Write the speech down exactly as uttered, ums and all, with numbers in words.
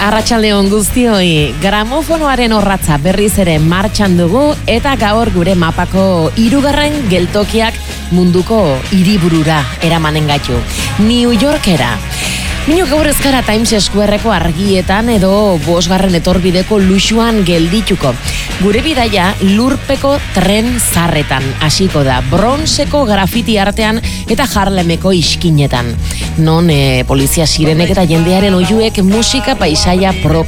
Arratsaldeon guztioi, gramofonoaren orratza berriz ere martxan dugu eta gaur gure mapako hirugarren geltokiak munduko hiriburura eramanen gaitu. New Yorkera. Minu gaur ezkara Times Squareko argietan edo bosgarren etorbideko luxuan geldituko. Gure bidaia lurpeko tren zarretan hasiko da, bronzeko grafiti artean eta Harlemeko iskinetan. Non e, polizia sirenek eta jendearen oihuek musika paisaia propio